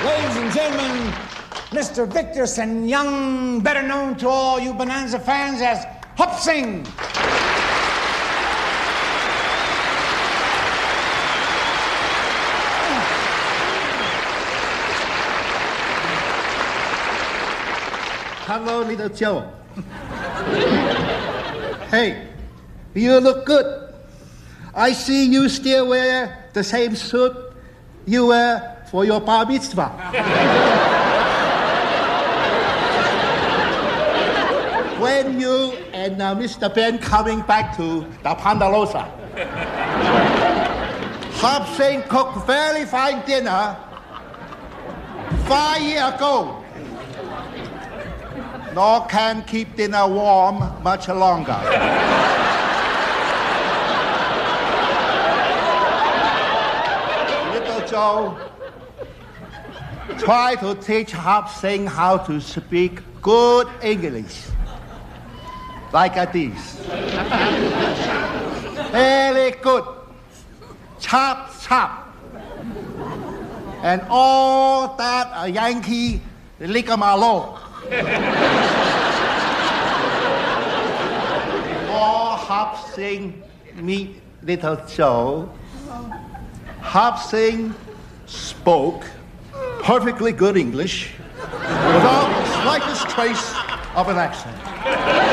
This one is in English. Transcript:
Ladies and gentlemen, Mr. Victor Sen Young, better known to all you Bonanza fans as Hup Sing. Hello, little Joe. Hey, you look good. I see you still wear the same suit you wear for your bar mitzvah. When you and Mr. Ben coming back to the Ponderosa, Hop Sing cooked very fine dinner 5 years ago. Nor can keep dinner warm much longer. Little Joe, try to teach Hop Sing how to speak good English. Like this. Very good. Chop, chop. And all that a Yankee rigmarole. Before Hop Sing meet Little Joe, Hop Sing spoke perfectly good English without the slightest trace of an accent.